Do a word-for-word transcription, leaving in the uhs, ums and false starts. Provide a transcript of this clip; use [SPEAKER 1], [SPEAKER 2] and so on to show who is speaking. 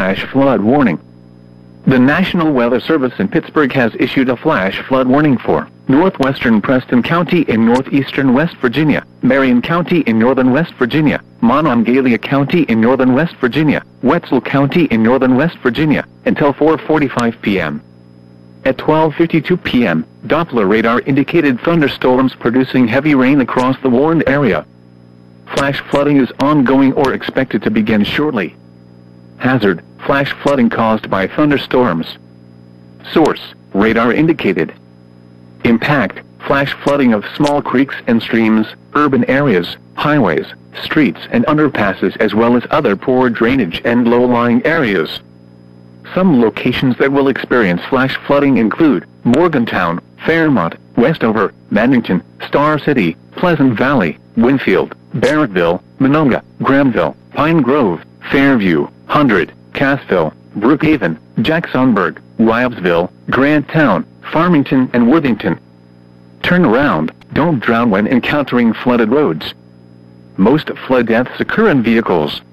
[SPEAKER 1] flash flood warning. The National Weather Service in Pittsburgh has issued a flash flood warning for northwestern Preston County in northeastern West Virginia, Marion County in northern West Virginia, Monongalia County in northern West Virginia, Wetzel County in northern West Virginia, until four forty-five p m At twelve fifty-two p m, Doppler radar indicated thunderstorms producing heavy rain across the warned area. Flash flooding is ongoing or expected to begin shortly. Hazard: flash flooding caused by thunderstorms. Source: radar indicated. Impact: flash flooding of small creeks and streams, urban areas, highways, streets and underpasses, as well as other poor drainage and low-lying areas. Some locations that will experience flash flooding include Morgantown, Fairmont, Westover, Mannington, Star City, Pleasant Valley, Winfield, Barrettville, Monongah, Granville, Pine Grove, Fairview, Hundred, Cassville, Brookhaven, Jacksonburg, Wilesville, Granttown, Farmington and Worthington. Turn around, don't drown when encountering flooded roads. Most flood deaths occur in vehicles.